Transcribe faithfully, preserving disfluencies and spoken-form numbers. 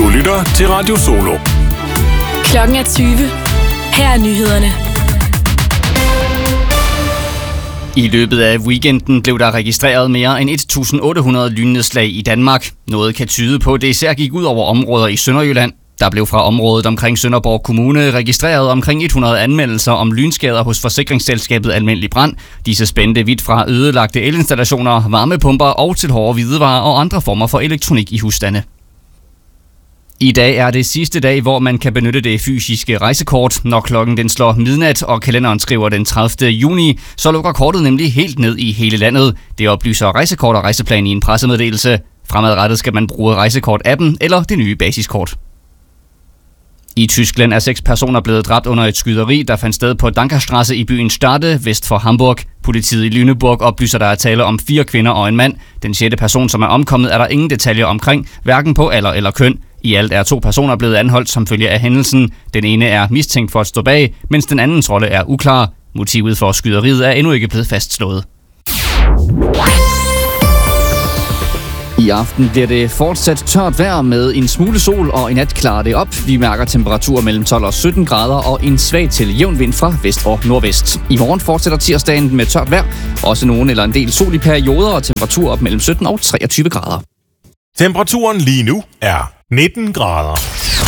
Du lytter til Radio Solo. Klokken er tyve. Her er nyhederne. I løbet af weekenden blev der registreret mere end et tusind otte hundrede lynnedslag i Danmark. Noget kan tyde på, at det især gik ud over områder i Sønderjylland. Der blev fra området omkring Sønderborg Kommune registreret omkring hundrede anmeldelser om lynskader hos forsikringsselskabet Almindelig Brand. Disse spændte vidt fra ødelagte elinstallationer, varmepumper og til hårde hvidevarer og andre former for elektronik i husstande. I dag er det sidste dag, hvor man kan benytte det fysiske rejsekort. Når klokken den slår midnat, og kalenderen skriver den tredivte juni, så lukker kortet nemlig helt ned i hele landet. Det oplyser Rejsekort og Rejseplan i en pressemeddelelse. Fremadrettet skal man bruge Rejsekort-appen eller det nye basiskort. I Tyskland er seks personer blevet dræbt under et skyderi, der fandt sted på Dankerstrasse i byen Stade, vest for Hamburg. Politiet i Lüneburg oplyser, der er tale om fire kvinder og en mand. Den sjette person, som er omkommet, er der ingen detaljer omkring, hverken på alder eller køn. I alt er to personer blevet anholdt som følge af hændelsen. Den ene er mistænkt for at stå bag, mens den andens rolle er uklar. Motivet for skyderiet er endnu ikke blevet fastslået. I aften bliver det fortsat tørt vejr med en smule sol, og i nat klarer det op. Vi mærker temperaturer mellem tolv og sytten grader og en svag til jævn vind fra vest og nordvest. I morgen fortsætter tirsdagen med tørt vejr, også nogen eller en del sol i perioder og temperaturer op mellem sytten og treogtyve grader. Temperaturen lige nu er nitten grader.